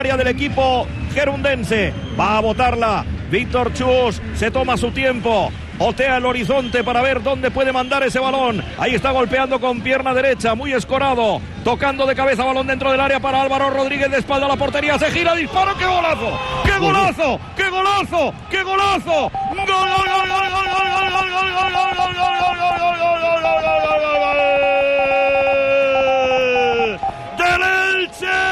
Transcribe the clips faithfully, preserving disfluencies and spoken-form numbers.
del equipo gerundense. Va a botarla Víctor Chus, se toma su tiempo, otea el horizonte para ver dónde puede mandar ese balón. Ahí está golpeando con pierna derecha, muy escorado, tocando de cabeza, balón dentro del área para Álvaro Rodríguez, de espalda a la portería, se gira, disparo, ¡qué golazo! ¡Qué golazo! ¡Qué golazo! ¡Qué golazo! ¡Gol, gol, gol, gol, gol, gol, gol, gol, gol, gol, gol, gol, gol, gol, gol, gol, gol, gol, gol! ¡Del Elche!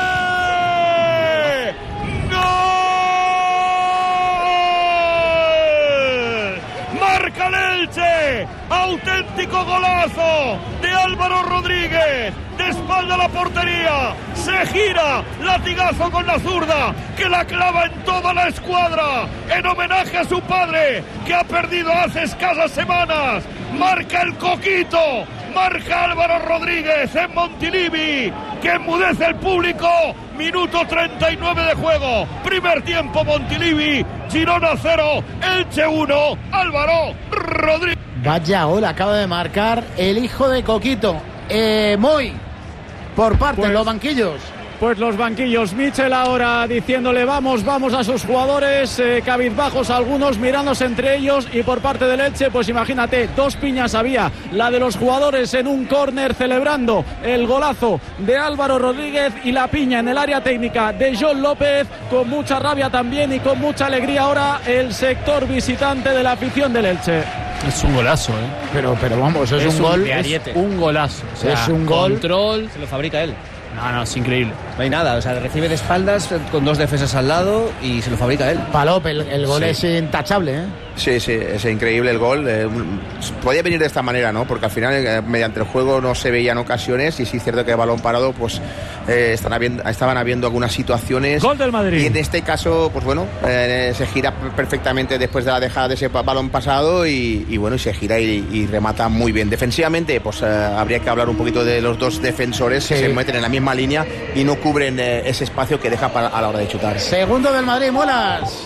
Auténtico golazo de Álvaro Rodríguez, de espalda a la portería, se gira, latigazo con la zurda, que la clava en toda la escuadra, en homenaje a su padre, que ha perdido hace escasas semanas. Marca el Coquito, marca Álvaro Rodríguez en Montilivi, que enmudece el público. Minuto treinta y nueve de juego, primer tiempo Montilivi, Girona cero, Elche uno, Álvaro Rodríguez. Vaya gol acaba de marcar el hijo de Coquito. Eh, Moy, por parte de pues, los banquillos. Pues los banquillos, Michel ahora diciéndole vamos, vamos a sus jugadores, eh, cabizbajos algunos, mirándose entre ellos, y por parte del Elche, pues imagínate, dos piñas había, la de los jugadores en un córner celebrando el golazo de Álvaro Rodríguez, y la piña en el área técnica de John López, con mucha rabia también y con mucha alegría ahora el sector visitante de la afición del Elche. Es un golazo, ¿eh? Pero, pero vamos, es, es un, un gol. Es un golazo. O sea, es un gol. Control. Se lo fabrica él. No, no, es increíble. No hay nada, o sea, recibe de espaldas con dos defensas al lado y se lo fabrica él. Palop, el, el gol sí. es intachable, ¿eh? Sí, sí, es increíble el gol. Eh, podía venir de esta manera, ¿no? Porque al final, eh, mediante el juego no se veían ocasiones, y sí es cierto que el balón parado, pues eh, están habiendo, estaban habiendo algunas situaciones. Gol del Madrid. Y en este caso, pues bueno, eh, se gira perfectamente después de la dejada de ese balón pasado y, y bueno, y se gira y, y remata muy bien. Defensivamente, pues eh, habría que hablar un poquito de los dos defensores, sí, que se meten en la misma línea y no cubren eh, ese espacio que deja para, a la hora de chutar. Segundo del Madrid, Muelas.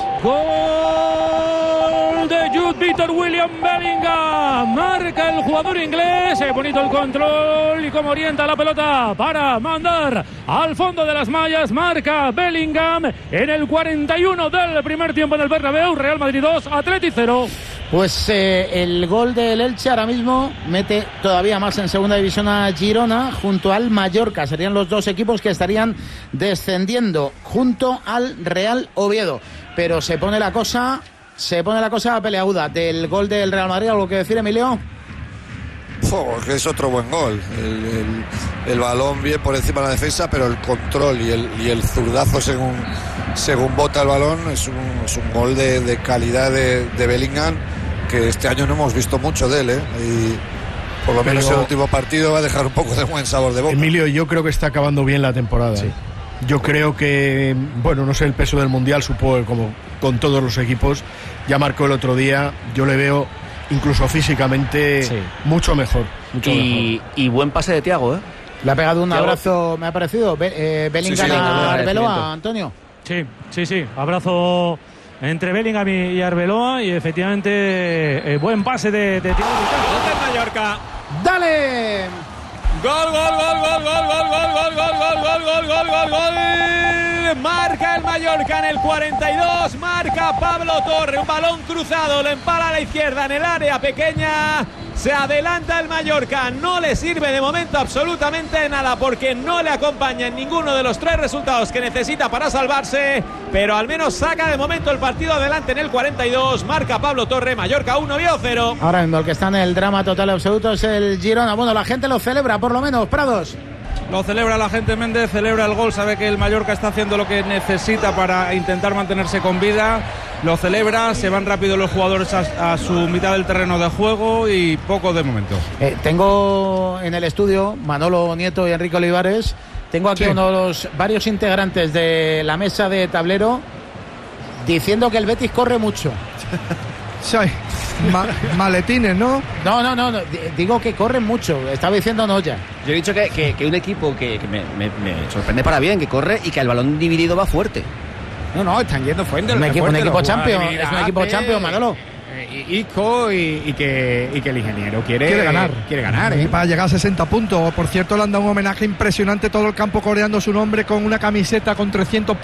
Gol de Jude Victor William Bellingham. Marca el jugador inglés. Eh, bonito el control y cómo orienta la pelota para mandar al fondo de las mallas. Marca Bellingham en el cuarenta y uno del primer tiempo en el Bernabéu. Real Madrid dos, Atleti cero. Pues eh, el gol del Elche ahora mismo mete todavía más en segunda división a Girona junto al Mallorca. Serían los dos equipos que estarían descendiendo junto al Real Oviedo. Pero se pone la cosa, se pone la cosa peleaguda. Del gol del Real Madrid, ¿algo que decir, Emilio? Oh, que es otro buen gol. El, el, el balón bien por encima de la defensa, pero el control y el, y el zurdazo según, según bota el balón es un, es un gol de, de calidad de, de Bellingham, que este año no hemos visto mucho de él, ¿eh? Y por lo menos pero el último partido va a dejar un poco de buen sabor de boca. Emilio, yo creo que está acabando bien la temporada. Sí. Yo creo que, bueno, no sé el peso del Mundial, supongo, como con todos los equipos, ya marcó el otro día, yo le veo incluso físicamente sí. mucho mejor. Mucho y, mejor. Y buen pase de Thiago, ¿eh? Le ha pegado un Thiago. abrazo, me ha parecido, Be- eh, Bellingham sí, sí, a Arbeloa, Antonio. Sí, sí, sí, abrazo entre Bellingham y Arbeloa, y efectivamente eh, buen pase de, de Thiago. Gol del Mallorca. ¡Dale! Gol, gol, gol, gol, gol, gol, gol, gol, gol, gol, gol, gol, gol, gol, gol. Marca el Mallorca en el cuarenta y dos, marca Pablo Torre, un balón cruzado, le empala a la izquierda en el área pequeña. Se adelanta el Mallorca, no le sirve de momento absolutamente nada porque no le acompaña en ninguno de los tres resultados que necesita para salvarse, pero al menos saca de momento el partido adelante en el cuarenta y dos, marca Pablo Torre, Mallorca uno, Oviedo cero. Ahora mismo el que está en el drama total absoluto es el Girona. Bueno, la gente lo celebra por lo menos, Prados. Lo celebra la gente, Méndez, celebra el gol, sabe que el Mallorca está haciendo lo que necesita para intentar mantenerse con vida, lo celebra, se van rápido los jugadores a, a su mitad del terreno de juego y poco de momento. Eh, tengo en el estudio Manolo Nieto y Enrique Olivares, tengo aquí sí. uno de los varios integrantes de la mesa de tablero diciendo que el Betis corre mucho. Sí. Ma- maletines, ¿no? No, no, no, no, digo que corren mucho, estaba diciendo Noya. Yo he dicho que, que, que un equipo que, que me, me, me sorprende para bien, que corre y que el balón dividido va fuerte. No, no, están yendo fuerte. Un equipo, un equipo champion, es un equipo champion, Manolo. eh, Isco y, y, que, y que el ingeniero quiere, quiere ganar. Quiere ganar, ¿eh? Y para llegar a sesenta puntos. Por cierto, le han dado un homenaje impresionante, todo el campo coreando su nombre con una camiseta con trescientos